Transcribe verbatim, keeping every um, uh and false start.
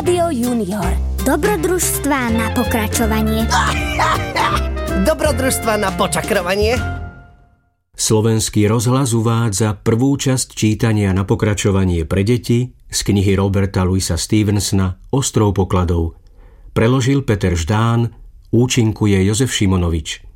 Rádio Junior. Dobrodružstvá na pokračovanie. Dobrodružstvá na počakrovanie. Slovenský rozhlas uvádza prvú časť čítania na pokračovanie pre deti z knihy Roberta Louisa Stevensona Ostrov pokladov. Preložil Peter Ždán, účinkuje Jozef Šimonovič.